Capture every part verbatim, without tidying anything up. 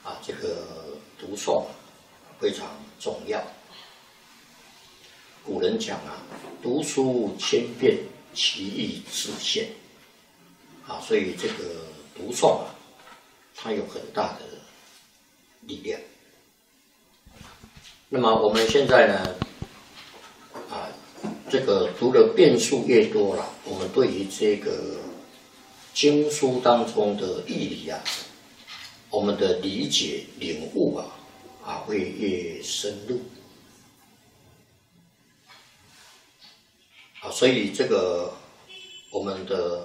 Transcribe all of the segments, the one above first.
啊，这个读诵非常重要。古人讲啊，读书千遍，其义自现。啊，所以这个读诵啊，它有很大的力量。那么我们现在呢，啊，这个读的遍数越多了，我们对于这个经书当中的义理啊，我们的理解领悟啊，啊会越深入。啊，所以这个我们的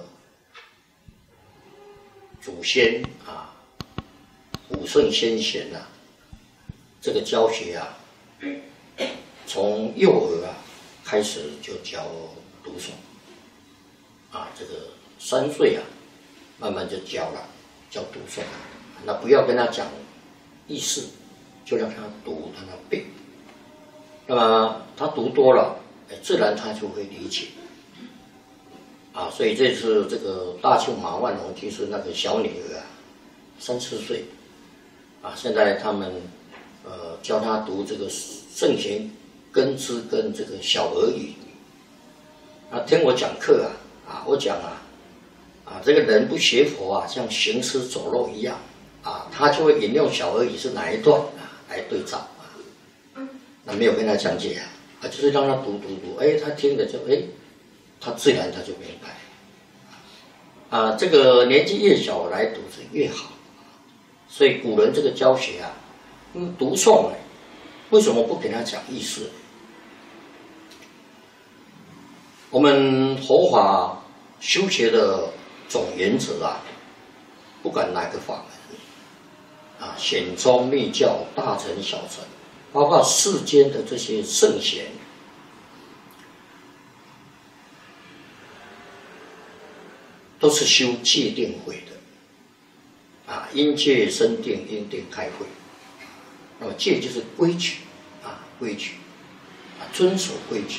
祖先啊，古圣先贤啊，这个教学啊，从幼儿啊开始就教读诵，啊，这个三岁啊，慢慢就教了，教读诵。那不要跟他讲意思，就让他读，让他背。那么他读多了，哎，自然他就会理解。啊，所以这次这个大庆马万龙其实那个小女儿啊，三四岁，啊，现在他们呃教他读这个圣贤根知跟这个小儿语。啊，听我讲课啊，啊，我讲啊，啊，这个人不学佛啊，像行尸走肉一样，啊，他就会引用小儿语是哪一段啊来对照啊，那没有跟他讲解啊，啊，就是让他读读读，哎，他听了就哎。他自然他就明白，啊，这个年纪越小来读是越好，所以古人这个教学啊，嗯，读诵呢，为什么不给他讲意思？我们佛法修学的总原则啊，不管哪个法门，啊，显宗密教、大乘小乘，包括世间的这些圣贤。都是修戒定慧的，啊，因戒生定，因定开慧。那么戒就是规矩，啊，规矩，啊，遵守规矩。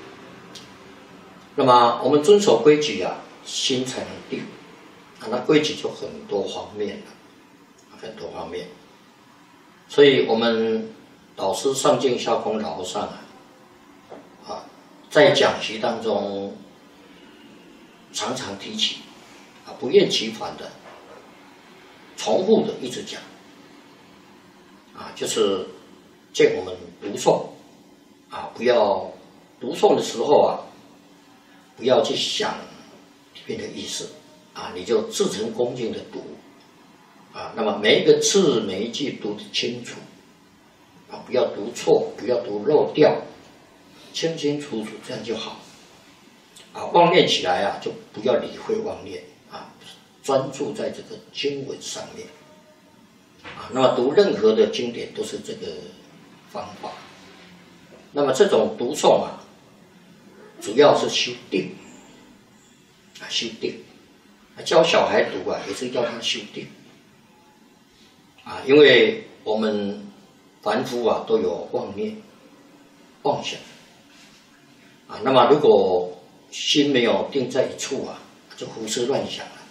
那么我们遵守规矩啊，心才能定，啊，那规矩就很多方面了，很多方面。所以我们导师上净下空老和尚啊，啊，在讲习当中常常提起。不厌其烦的、重复的一直讲，啊，就是见我们读诵，啊，不要读诵的时候啊，不要去想里面的意思，啊，你就自诚恭敬的读，啊，那么每一个字每一句读得清楚，啊，不要读错，不要读漏掉，清清楚楚，这样就好，啊，妄念起来啊，就不要理会妄念。啊，专注在这个经文上面，啊，那么读任何的经典都是这个方法。那么这种读诵啊，主要是修定，啊，修定。教小孩读啊，也是要他修定，啊，因为我们凡夫啊都有妄念、妄想，啊，那么如果心没有定在一处啊。就胡思乱想了，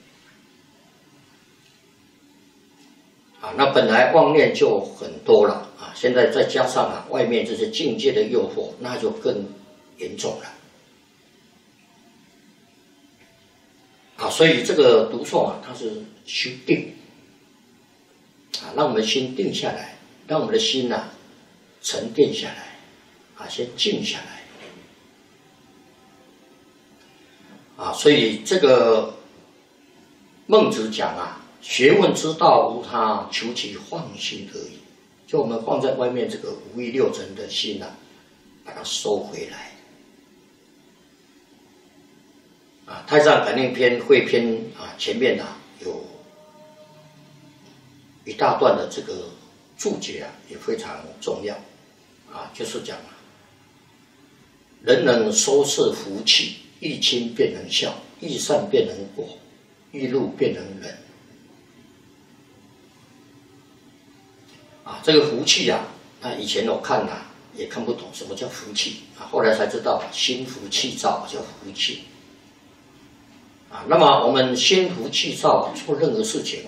啊，那本来妄念就很多了啊，现在再加上啊外面这些境界的诱惑，那就更严重了，啊，所以这个读诵啊，它是修定，啊，让我们心定下来，让我们的心呐、啊、沉淀下来，啊，先静下来。啊，所以这个孟子讲啊，学问之道无他，求其放心而已。就我们放在外面这个五欲六尘的心啊，把它收回来。啊，《太上感应篇》汇篇啊，前面啊有一大段的这个注解啊，也非常重要。啊，就是讲啊，人能收摄福气。欲亲便能孝，欲善便能果，欲怒便能忍。啊，这个福气啊，那以前我看啊也看不懂什么叫福气啊，后来才知道心浮气躁叫福气。啊，那么我们心浮气躁做任何事情